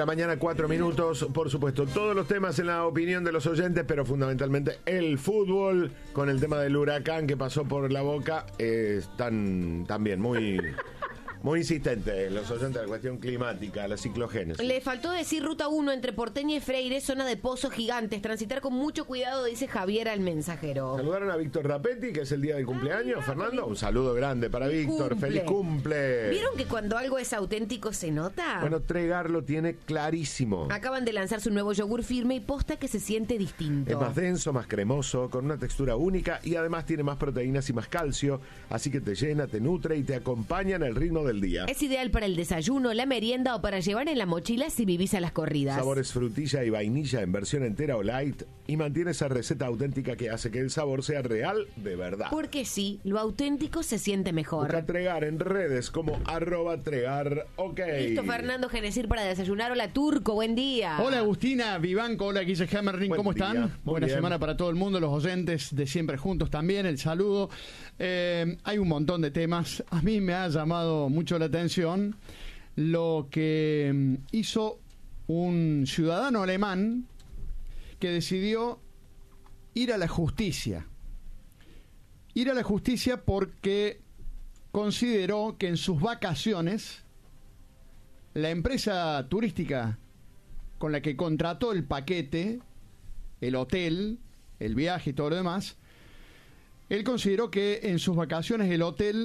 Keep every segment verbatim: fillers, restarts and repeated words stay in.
la mañana, cuatro minutos. Por supuesto, todos los temas en la opinión de los oyentes, pero fundamentalmente el fútbol, con el tema del huracán que pasó por la Boca, eh, están también muy... Muy insistente los oyentes de la cuestión climática, la ciclogénesis. Le faltó decir ruta uno entre Porteña y Freire, zona de pozos gigantes. Transitar con mucho cuidado, dice Javier al mensajero. Saludaron a Víctor Rapetti, que es el día del cumpleaños. Ah, Fernando, un saludo grande para Víctor. Cumple. ¡Feliz cumple! ¿Vieron que cuando algo es auténtico se nota? Bueno, Tregar lo tiene clarísimo. Acaban de lanzar su nuevo yogur firme y posta que se siente distinto. Es más denso, más cremoso, con una textura única y además tiene más proteínas y más calcio. Así que te llena, te nutre y te acompaña en el ritmo del día. Es ideal para el desayuno, la merienda o para llevar en la mochila si vivís a las corridas. Sabores frutilla y vainilla en versión entera o light y mantiene esa receta auténtica que hace que el sabor sea real de verdad. Porque sí, lo auténtico se siente mejor. Busca Tregar en redes como arroba Tregar, ok. Listo, Fernando Genesir para desayunar. Hola, Turco, buen día. Hola, Agustina, Vivanco, hola, Guille Hammerling, Buen ¿cómo día. están? Muy Buena bien. semana para todo el mundo, los oyentes de Siempre Juntos también, el saludo. Eh, hay un montón de temas. A mí me ha llamado mucho la atención lo que mm, hizo un ciudadano alemán que decidió ir a la justicia. Ir a la justicia porque consideró que en sus vacaciones la empresa turística con la que contrató el paquete, el hotel, el viaje y todo lo demás, él consideró que en sus vacaciones el hotel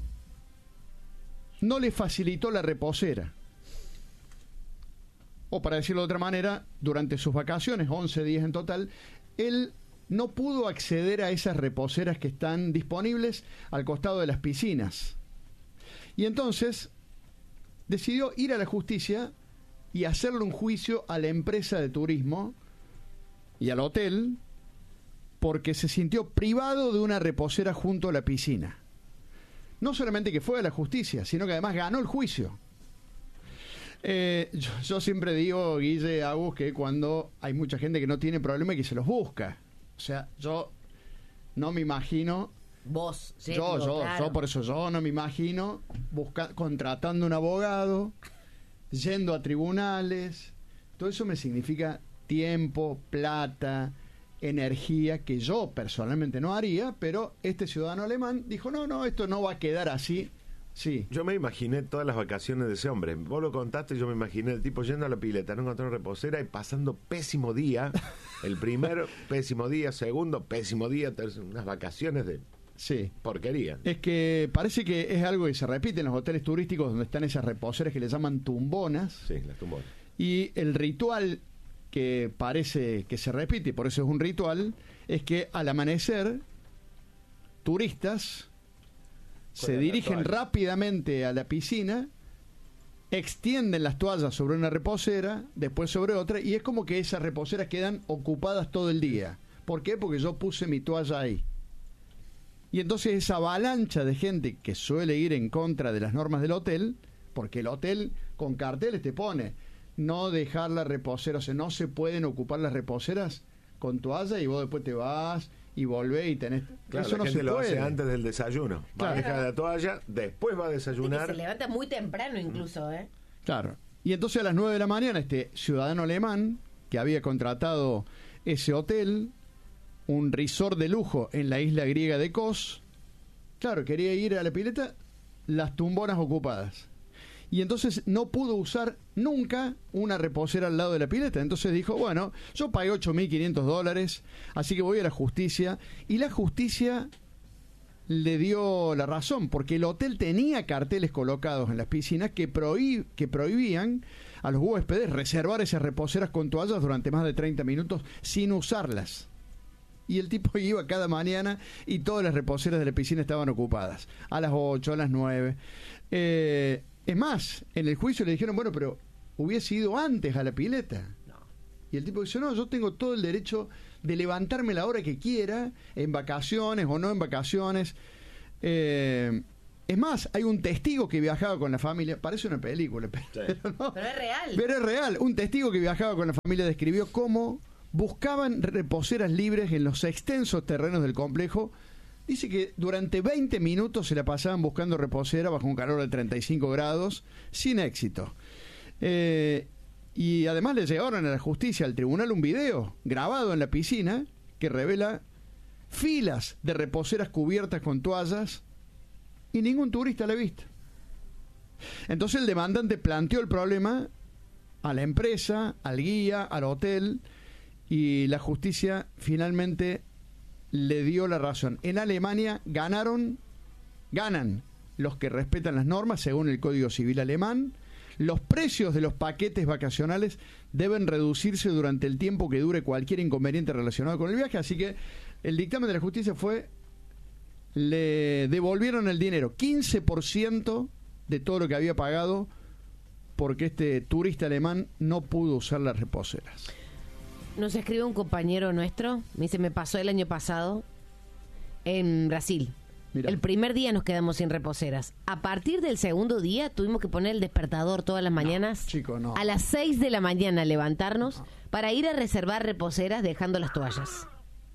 no le facilitó la reposera. O para decirlo de otra manera, durante sus vacaciones, once días en total, él no pudo acceder a esas reposeras que están disponibles al costado de las piscinas. Y entonces decidió ir a la justicia y hacerle un juicio a la empresa de turismo y al hotel porque se sintió privado de una reposera junto a la piscina. No solamente que fue a la justicia, sino que además ganó el juicio. Eh, yo, yo siempre digo, Guille, Agus, que cuando hay mucha gente que no tiene problema y que se los busca. O sea, yo no me imagino... Vos, Yo, yendo, yo, claro. yo, por eso yo no me imagino busca, contratando un abogado, yendo a tribunales. Todo eso me significa tiempo, plata, energía, que yo personalmente no haría, pero este ciudadano alemán dijo, no, no, esto no va a quedar así. Sí. Yo me imaginé todas las vacaciones de ese hombre. Vos lo contaste, yo me imaginé el tipo yendo a la pileta, no encontró reposera y pasando pésimo día. El primer pésimo día, segundo pésimo día, tercero, unas vacaciones de Sí. porquería. Es que parece que es algo que se repite en los hoteles turísticos donde están esas reposeras que le llaman tumbonas. Sí, las tumbonas. Y el ritual que parece que se repite, por eso es un ritual, es que al amanecer, turistas se Juegan la dirigen toalla. rápidamente a la piscina, extienden las toallas sobre una reposera, después sobre otra, y es como que esas reposeras quedan ocupadas todo el día. ¿Por qué? Porque yo puse mi toalla ahí. Y entonces esa avalancha de gente que suele ir en contra de las normas del hotel, porque el hotel con carteles te pone no dejar la reposera, o sea, no se pueden ocupar las reposeras con toalla y vos después te vas y volvés y tenés... Claro, eso la no gente se lo puede. hace antes del desayuno. Va Claro. a dejar la toalla, después va a Y que desayunar. se levanta muy temprano incluso, ¿eh? Claro. Y entonces a las nueve de la mañana este ciudadano alemán que había contratado ese hotel, un resort de lujo en la isla griega de Kos, claro, quería ir a la pileta, las tumbonas ocupadas. Y entonces no pudo usar nunca una reposera al lado de la pileta. Entonces dijo, bueno, yo pagué ocho mil quinientos dólares, así que voy a la justicia. Y la justicia le dio la razón, porque el hotel tenía carteles colocados en las piscinas que, prohib- que prohibían a los huéspedes reservar esas reposeras con toallas durante más de treinta minutos sin usarlas. Y el tipo iba cada mañana y todas las reposeras de la piscina estaban ocupadas. A las ocho, a las nueve. Eh, es más, en el juicio le dijeron, bueno, pero hubiese ido antes a la pileta. No. Y el tipo dice, no, yo tengo todo el derecho de levantarme la hora que quiera, en vacaciones o no en vacaciones. Eh, es más, hay un testigo que viajaba con la familia, parece una película, pero, Sí. pero no. Pero es real. Pero es real. Un testigo que viajaba con la familia describió cómo buscaban reposeras libres en los extensos terrenos del complejo. Dice que durante veinte minutos se la pasaban buscando reposera bajo un calor de treinta y cinco grados, sin éxito. Eh, Y además le llevaron a la justicia, al tribunal, un video grabado en la piscina que revela filas de reposeras cubiertas con toallas y ningún turista la ha visto. Entonces el demandante planteó el problema a la empresa, al guía, al hotel, y la justicia finalmente le dio la razón. En Alemania ganaron, ganan los que respetan las normas según el Código Civil alemán. Los precios de los paquetes vacacionales deben reducirse durante el tiempo que dure cualquier inconveniente relacionado con el viaje. Así que el dictamen de la justicia fue, le devolvieron el dinero, quince por ciento de todo lo que había pagado, porque este turista alemán no pudo usar las reposeras. Nos escribe un compañero nuestro, me dice, me pasó el año pasado en Brasil. Mirá. El primer día nos quedamos sin reposeras. A partir del segundo día tuvimos que poner el despertador todas las mañanas. No, chico, no. A las seis de la mañana levantarnos no. para ir a reservar reposeras dejando las toallas.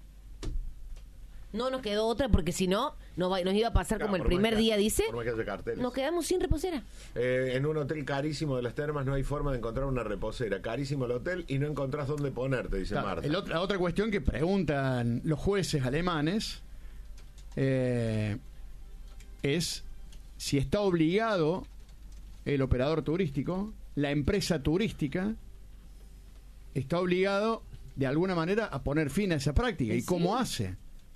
No nos quedó otra porque si no, nos, nos iba a pasar claro, como el primer que, día, dice. Nos quedamos sin reposera. Eh, en un hotel carísimo de las Termas no hay forma de encontrar una reposera. Carísimo el hotel y no encontrás dónde ponerte, dice claro, Marta. El otro, la otra cuestión que preguntan los jueces alemanes eh, es si está obligado el operador turístico, la empresa turística, está obligado de alguna manera a poner fin a esa práctica. ¿Y, ¿Y cómo sí? hace?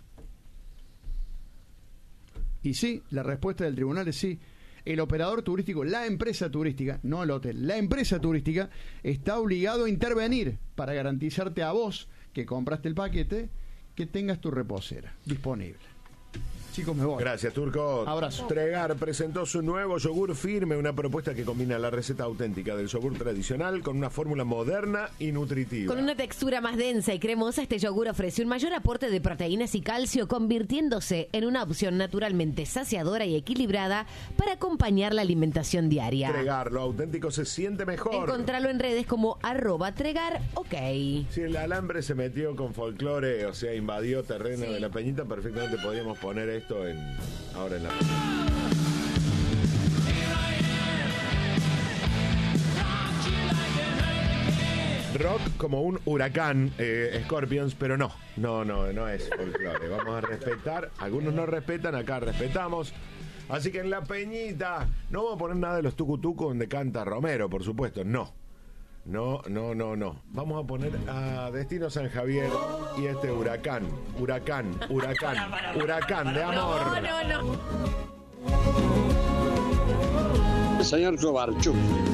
Y sí, la respuesta del tribunal es sí. El operador turístico, la empresa turística, no el hotel, la empresa turística está obligado a intervenir para garantizarte a vos que compraste el paquete que tengas tu reposera disponible. Chicos, me voy. Gracias, Turco. Abrazo. Tregar presentó su nuevo yogur firme, una propuesta que combina la receta auténtica del yogur tradicional con una fórmula moderna y nutritiva. Con una textura más densa y cremosa, este yogur ofrece un mayor aporte de proteínas y calcio, convirtiéndose en una opción naturalmente saciadora y equilibrada para acompañar la alimentación diaria. Tregar, lo auténtico se siente mejor. Encontralo en redes como arroba tregar, ok. Si el alambre se metió con folclore, o sea, invadió terreno sí. de la Peñita, perfectamente podríamos poner esto en ahora en la rock como un huracán, eh, Scorpions, pero no, no, no, no es folclore. Vamos a respetar, algunos no respetan, acá respetamos. Así que en la Peñita no vamos a poner nada de los tucutucos donde canta Romero, por supuesto, no. No, no, no, no. Vamos a poner a Destino San Javier y este huracán, huracán, huracán, huracán de amor. No, no, no. Señor Cobarcho,